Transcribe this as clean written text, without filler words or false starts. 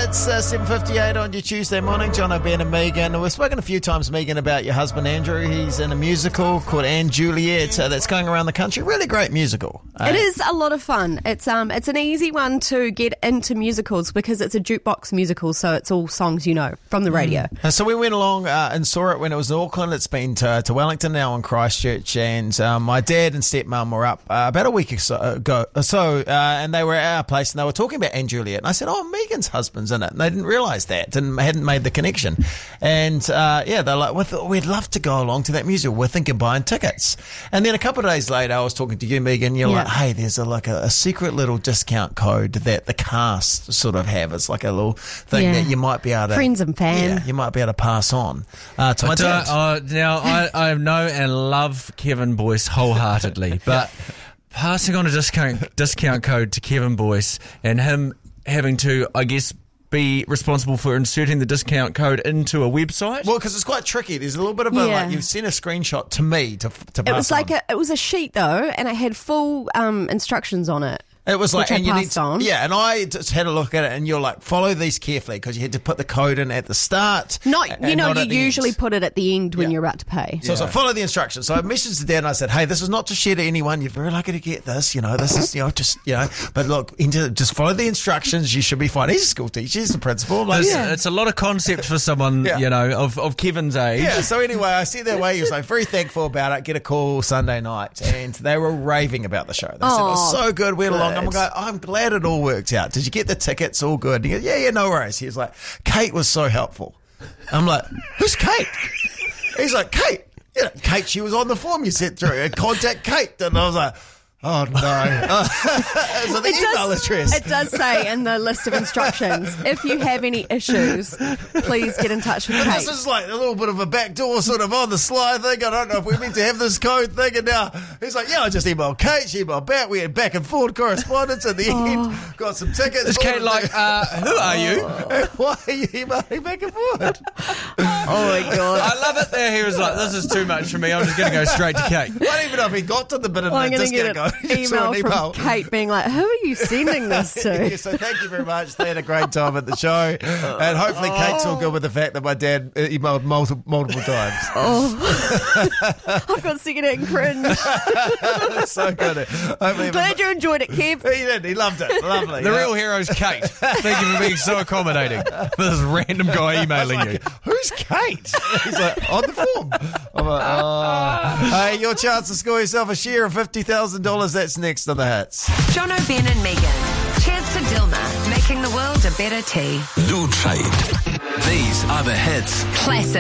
It's 7:58 on your Tuesday morning. John O'Brien and Megan. We've spoken a few times, Megan, about your husband Andrew. He's in a musical called Anne Juliet that's going around the country. Really great musical. It is a lot of fun. It's an easy one to get into musicals because it's a jukebox musical, so it's all songs you know from the radio. So we went along and saw it when it was in Auckland. It's been to Wellington now in Christchurch, and my dad and stepmum were up about a week ago, and they were at our place and they were talking about Anne Juliet. And I said, "Oh, Megan's husband's in it," and they didn't realise that, hadn't made the connection. And they're like, "We'd love to go along to that musical. We're thinking of buying tickets." And then a couple of days later, I was talking to you, Megan. You're like, "Hey, there's a secret little discount code that the cast sort of have. It's like a little thing that you might be able to friends and fans. Yeah, you might be able to pass on to my dad." Now, I know and love Kevin Boyce wholeheartedly, but passing on a discount code to Kevin Boyce and him having to, I guess, be responsible for inserting the discount code into a website? Well, because it's quite tricky. There's a little bit of like, you've sent a screenshot to me to pass It was like on. it was a sheet though, and it had full instructions on it. It was like, which and I you need passed to, on. and I just had a look at it, and you're like, follow these carefully because you had to put the code in at the start. You not usually put it at the end when Yeah. you're about to pay. So I was like, follow the instructions. So I messaged the dad and I said, "Hey, this is not to share to anyone. You're very lucky to get this. This is, but look, just follow the instructions. You should be fine." He's a school teacher. He's the principal. I'm like, It's a lot of concept for someone, of Kevin's age. Yeah, so anyway, I see their way. He was like very thankful about it. Get a call Sunday night, and they were raving about the show. They said it was so good. We went along. I'm glad it all worked out. Did you get the tickets? All good. And he goes, yeah, no worries. He was like, "Kate was so helpful." I'm like, "Who's Kate?" He's like, "Kate. Yeah, Kate. She was on the form you sent through. Contact Kate." And I was like, "Oh no!" So the email address. It does say in the list of instructions, if you have any issues, please get in touch with But Kate. this is like a little bit of a backdoor sort of on the slide thing. I don't know if we're meant to have this code thing. And now he's like, "Yeah, I just emailed Kate. She emailed back. We had back and forth correspondence at the end. Got some tickets." Is Kate like, who are you? Why are you emailing back and forth? Oh my God. I love it there. He was like, "This is too much for me. I'm just going to go straight to Kate." I don't even know if he got to the bit of I'm the going to discount get code. an He just saw email from Kate being like, "Who are you sending this to?" Yeah, so thank you very much. They had a great time at the show. And hopefully Kate's all good with the fact that my dad emailed multiple times. I've got second-hand cringe. So good. Hopefully Glad you enjoyed it, Kev. he did. He loved it. Lovely. The real hero's Kate. Thank you for being so accommodating for this random guy emailing you. Who's Kate? He's like, on the form. I'm like, oh. Hey, your chance to score yourself a share of $50,000. That's next on the hits. John O'Brien and Megan. Cheers to Dilma, making the world a better tea. New Trade. These are the hits. Classic.